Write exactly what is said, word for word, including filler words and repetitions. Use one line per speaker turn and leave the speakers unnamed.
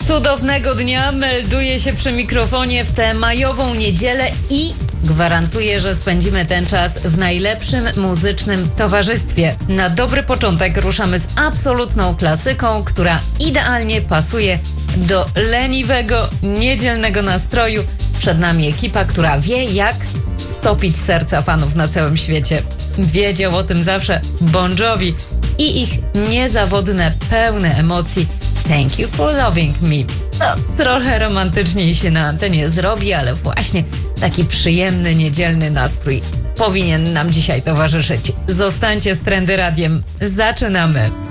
Cudownego dnia, melduję się przy mikrofonie w tę majową niedzielę i gwarantuję, że spędzimy ten czas w najlepszym muzycznym towarzystwie. Na dobry początek ruszamy z absolutną klasyką, która idealnie pasuje do leniwego, niedzielnego nastroju. Przed nami ekipa, która wie, jak stopić serca fanów na całym świecie. Wiedział o tym zawsze Bon Jovi i ich niezawodne, pełne emocji Thank You For Loving Me. No, trochę romantycznie się na antenie zrobi, ale właśnie taki przyjemny, niedzielny nastrój powinien nam dzisiaj towarzyszyć. Zostańcie z Trendy Radiem. Zaczynamy!